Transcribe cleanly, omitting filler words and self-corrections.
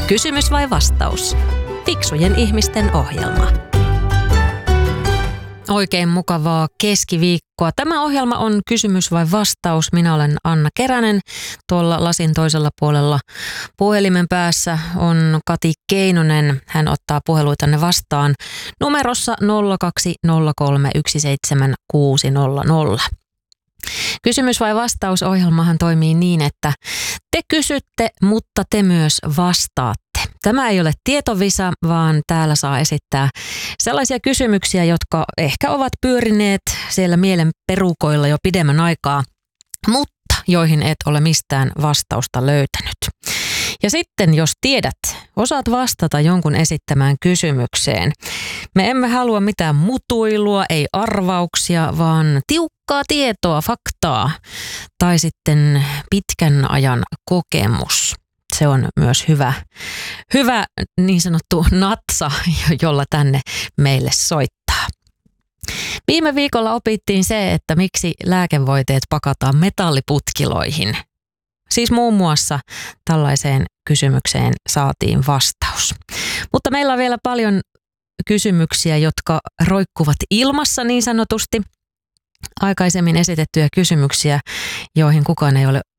Kysymys vai vastaus? Fiksujen ihmisten ohjelma. Oikein mukavaa keskiviikkoa. Tämä ohjelma on kysymys vai vastaus. Minä olen Anna Keränen. Tuolla lasin toisella puolella puhelimen päässä on Kati Keinonen. Hän ottaa puheluitanne vastaan numerossa 020317600. Kysymys vai vastaus -ohjelmahan toimii niin, että te kysytte, mutta te myös vastaatte. Tämä ei ole tietovisa, vaan täällä saa esittää sellaisia kysymyksiä, jotka ehkä ovat pyörineet siellä mielen perukoilla jo pidemmän aikaa, mutta joihin et ole mistään vastausta löytänyt. Ja sitten jos tiedät, osaat vastata jonkun esittämään kysymykseen. Me emme halua mitään mutuilua, ei arvauksia, vaan tiukkaa tietoa, faktaa tai sitten pitkän ajan kokemus. Se on myös hyvä niin sanottu natsa, jolla tänne meille soittaa. Viime viikolla opittiin se, että miksi lääkevoiteet pakataan metalliputkiloihin. Siis muun muassa tällaiseen kysymykseen saatiin vastaus. Mutta meillä on vielä paljon kysymyksiä, jotka roikkuvat ilmassa niin sanotusti. Aikaisemmin esitettyjä kysymyksiä, joihin kukaan ei ole